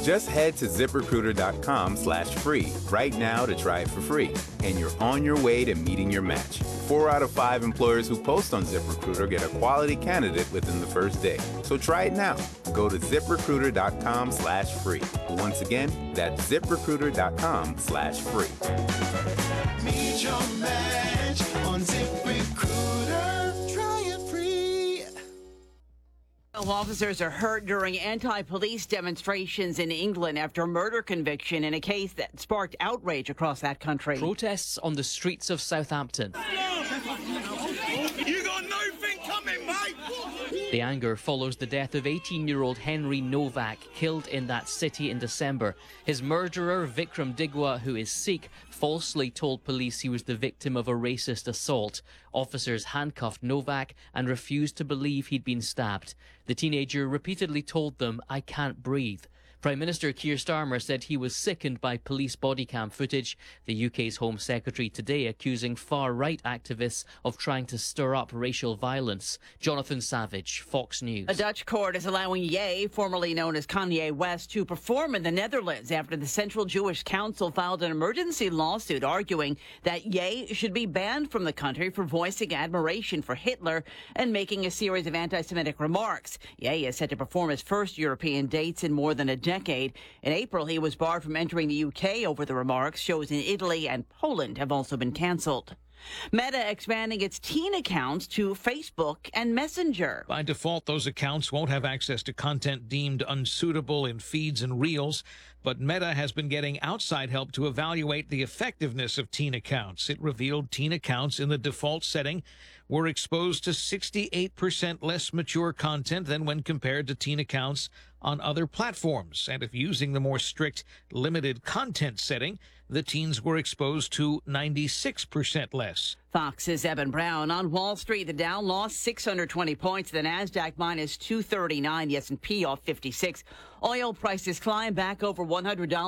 Just head to ZipRecruiter.com/free right now to try it for free, and you're on your way to meeting your match. 4 out of 5 employers who post on ZipRecruiter get a quality candidate within the first day. So try it now. Go to ZipRecruiter.com/free. Once again, that's ZipRecruiter.com/free. Meet your match on ZipRecruiter. Try it free. Officers are hurt during anti-police demonstrations in England after a murder conviction in a case that sparked outrage across that country. Protests on the streets of Southampton. You got nothing coming, mate. The anger follows the death of 18-year-old Henry Novak, killed in that city in December. His murderer, Vikram Digwa, who is Sikh, falsely told police he was the victim of a racist assault. Officers handcuffed Novak and refused to believe he'd been stabbed. The teenager repeatedly told them, "I can't breathe." Prime Minister Keir Starmer said he was sickened by police body cam footage. The UK's Home Secretary today accusing far-right activists of trying to stir up racial violence. Jonathan Savage, Fox News. A Dutch court is allowing Ye, formerly known as Kanye West, to perform in the Netherlands after the Central Jewish Council filed an emergency lawsuit arguing that Ye should be banned from the country for voicing admiration for Hitler and making a series of anti-Semitic remarks. Ye is set to perform his first European dates in more than a decade. In April, he was barred from entering the UK over the remarks. Shows in Italy and Poland have also been cancelled. Meta expanding its teen accounts to Facebook and Messenger. By default, those accounts won't have access to content deemed unsuitable in feeds and reels, but Meta has been getting outside help to evaluate the effectiveness of teen accounts. It revealed teen accounts in the default setting were exposed to 68% less mature content than when compared to teen accounts on other platforms. And if using the more strict limited content setting, the teens were exposed to 96% less. Fox's Evan Brown. On Wall Street, the Dow lost 620 points. The Nasdaq minus 239. The S&P off 56. Oil prices climb back over $100.